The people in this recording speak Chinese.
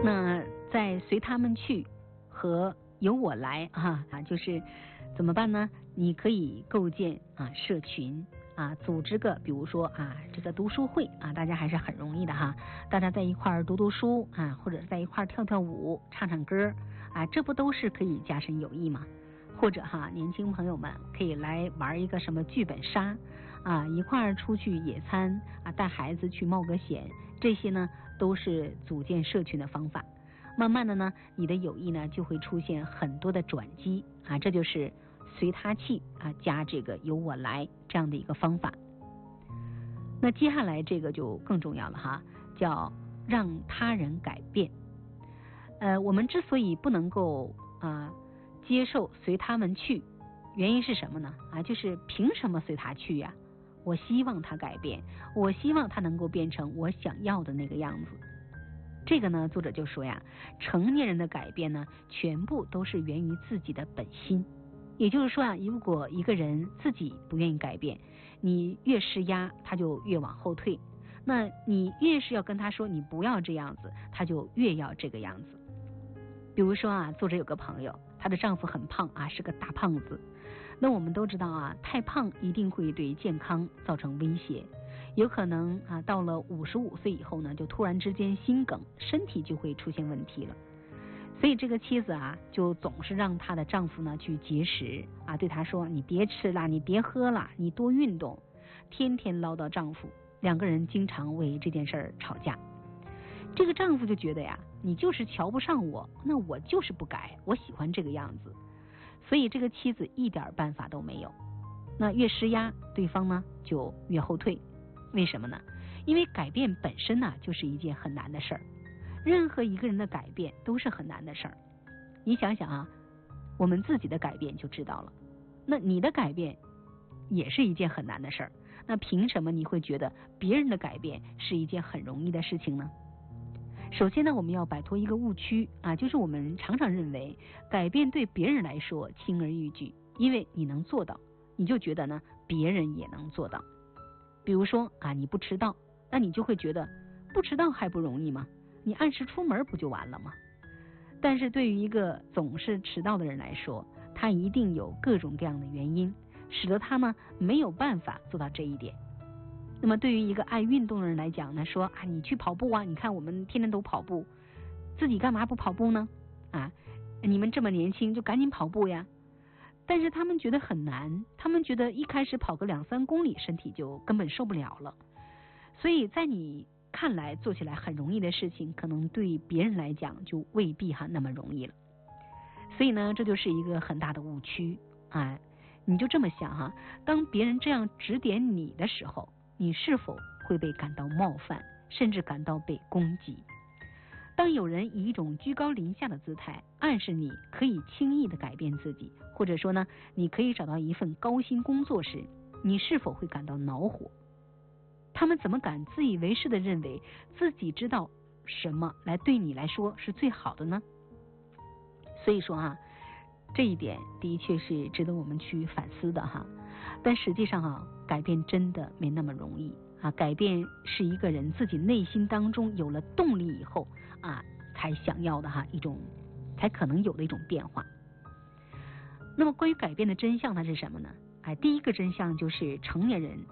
那在随他们去和由我来就是怎么办呢？你可以构建社群组织个比如说这个读书会大家还是很容易的大家在一块儿读读书或者在一块儿跳跳舞、唱唱歌这不都是可以加深友谊吗？或者年轻朋友们可以来玩一个什么剧本杀一块儿出去野餐带孩子去冒个险，这些呢都是组建社群的方法。慢慢的呢，你的友谊呢就会出现很多的转机这就是随他去加这个由我来这样的一个方法。那接下来这个就更重要了叫让他人改变。我们之所以不能够接受随他们去，原因是什么呢？就是凭什么随他去呀？我希望他改变，我希望他能够变成我想要的那个样子。这个呢，作者就说成年人的改变呢，全部都是源于自己的本心。也就是说如果一个人自己不愿意改变，你越施压，他就越往后退。那你越是要跟他说你不要这样子，他就越要这个样子。比如说作者有个朋友，她的丈夫很胖是个大胖子。那我们都知道太胖一定会对健康造成威胁，有可能到了55岁以后呢，就突然之间心梗，身体就会出现问题了。所以这个妻子就总是让她的丈夫呢去节食对她说你别吃了，你别喝了，你多运动，天天唠叨丈夫，两个人经常为这件事儿吵架。这个丈夫就觉得你就是瞧不上我，那我就是不改，我喜欢这个样子。所以这个妻子一点办法都没有。那越施压，对方呢就越后退。为什么呢？因为改变本身呢就是一件很难的事儿，任何一个人的改变都是很难的事儿。你想想我们自己的改变就知道了，那你的改变也是一件很难的事儿，那凭什么你会觉得别人的改变是一件很容易的事情呢？首先呢，我们要摆脱一个误区就是我们常常认为改变对别人来说轻而易举，因为你能做到，你就觉得呢别人也能做到。比如说你不迟到，那你就会觉得不迟到还不容易吗？你按时出门不就完了吗？但是对于一个总是迟到的人来说，他一定有各种各样的原因，使得他呢没有办法做到这一点。那么对于一个爱运动的人来讲呢，说你去跑步你看我们天天都跑步，自己干嘛不跑步呢？你们这么年轻就赶紧跑步呀。但是他们觉得很难，他们觉得一开始跑个2-3公里身体就根本受不了了。所以在你看来做起来很容易的事情，可能对别人来讲就未必那么容易了。所以呢，这就是一个很大的误区你就这么想当别人这样指点你的时候，你是否会被感到冒犯，甚至感到被攻击？当有人以一种居高临下的姿态暗示你可以轻易的改变自己，或者说呢，你可以找到一份高薪工作时，你是否会感到恼火？他们怎么敢自以为是的认为自己知道什么来对你来说是最好的呢？所以说这一点的确是值得我们去反思的但实际上改变真的没那么容易改变是一个人自己内心当中有了动力以后才想要的一种，才可能有的一种变化。那么关于改变的真相它是什么呢？第一个真相就是成年人